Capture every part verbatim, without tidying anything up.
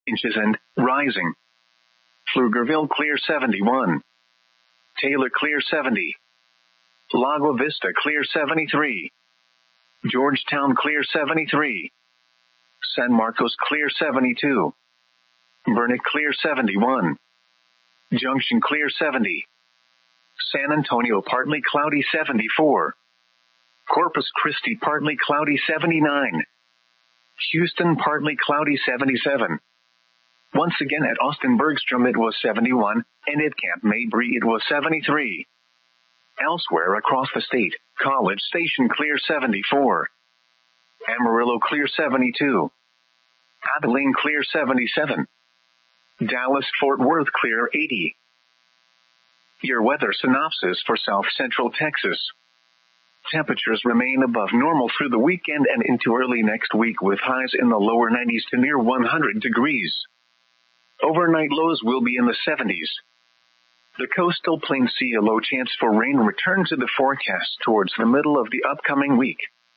inches and rising. Pflugerville clear seventy-one. Taylor clear seventy. Lago Vista clear seventy-three. Georgetown clear seventy-three. San Marcos clear seventy-two. Burnet clear seventy-one. Junction clear seventy. San Antonio partly cloudy seventy-four. Corpus Christi partly cloudy seventy-nine. Houston partly cloudy seventy-seven. Once again at Austin Bergstrom it was seventy-one, and at Camp Mabry it was seventy-three. Elsewhere across the state, College Station clear seventy-four. Amarillo clear seventy-two. Abilene clear seventy-seven. Dallas-Fort Worth clear eighty. Your weather synopsis for South Central Texas. Temperatures remain above normal through the weekend and into early next week with highs in the lower nineties to near one hundred degrees. Overnight lows will be in the seventies. The coastal plains see a low chance for rain return to the forecast towards the middle of the upcoming week.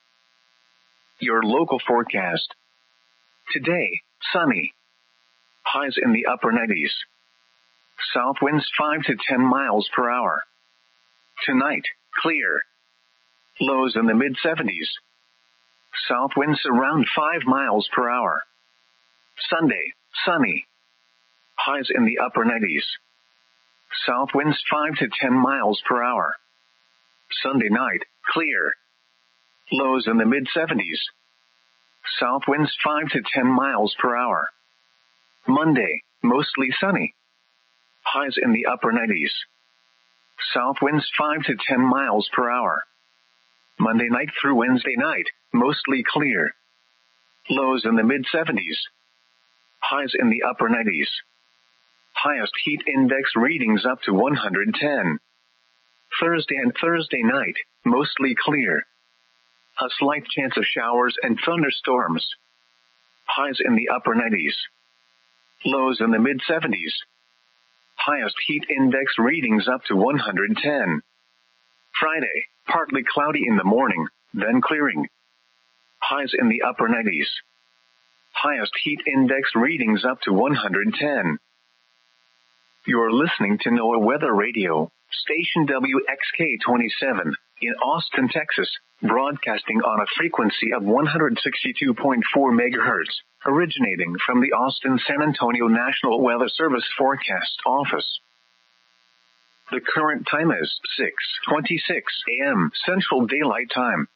Your local forecast. Today, sunny. Highs in the upper nineties. South winds five to ten miles per hour. Tonight, clear. Lows in the mid seventies. South winds around five miles per hour. Sunday, sunny. Highs in the upper nineties. South winds five to ten miles per hour. Sunday night, clear. Lows in the mid seventies. South winds five to ten miles per hour. Monday, mostly sunny. Highs in the upper nineties. South winds five to ten miles per hour. Monday night through Wednesday night, mostly clear. Lows in the mid seventies. Highs in the upper nineties. Highest heat index readings up to one hundred ten. Thursday and Thursday night, mostly clear. A slight chance of showers and thunderstorms. Highs in the upper nineties. Lows in the mid seventies. Highest heat index readings up to one hundred ten. Friday, partly cloudy in the morning, then clearing. Highs in the upper nineties. Highest heat index readings up to one hundred ten. You're listening to NOAA Weather Radio, station W X K twenty-seven, in Austin, Texas, broadcasting on a frequency of one hundred sixty-two point four megahertz, originating from the Austin-San Antonio National Weather Service Forecast Office. The current time is six twenty-six a.m. Central Daylight Time.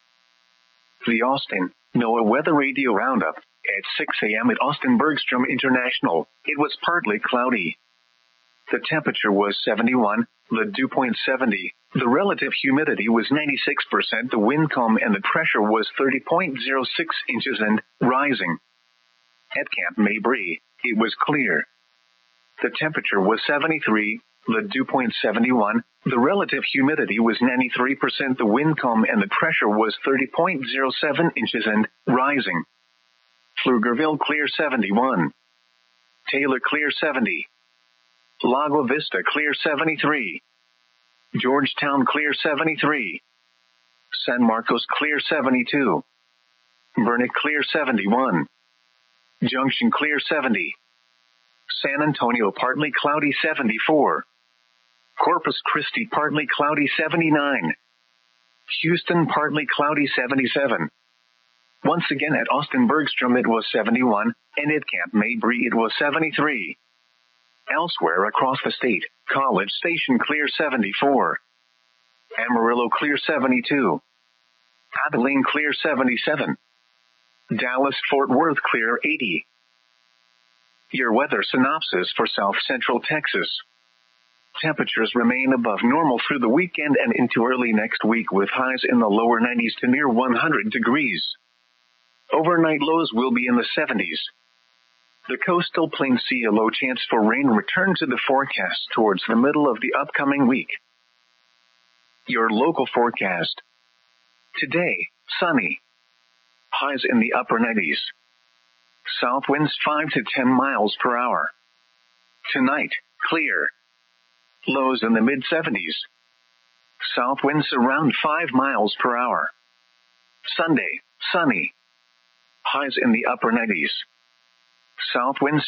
The Austin NOAA Weather Radio Roundup. At six a.m. at Austin Bergstrom International, it was partly cloudy. The temperature was seventy-one, the dew point seventy, the relative humidity was ninety-six percent, the wind calm and the pressure was thirty point zero six inches and rising. At Camp Mabry, it was clear. The temperature was seventy-three, the dew point seventy-one, the relative humidity was ninety-three percent, the wind calm and the pressure was thirty point zero seven inches and rising. Pflugerville clear seventy-one. Taylor clear seventy. Lago Vista clear seventy-three. Georgetown clear seventy-three. San Marcos clear seventy-two. Burnet clear seventy-one. Junction clear seventy. San Antonio partly cloudy seventy-four. Corpus Christi partly cloudy seventy-nine. Houston partly cloudy seventy-seven. Once again at Austin Bergstrom it was seventy-one, and at Camp Mabry it was seventy-three. Elsewhere across the state, College Station clear seventy-four. Amarillo clear seventy-two. Abilene clear seventy-seven. Dallas-Fort Worth clear eighty. Your weather synopsis for South Central Texas. Temperatures remain above normal through the weekend and into early next week with highs in the lower nineties to near one hundred degrees. Overnight lows will be in the seventies. The coastal plains see a low chance for rain return to the forecast towards the middle of the upcoming week. Your local forecast. Today, sunny. Highs in the upper nineties. South winds five to ten miles per hour. Tonight, clear. Lows in the mid seventies. South winds around five miles per hour. Sunday, sunny. Highs in the upper nineties. South winds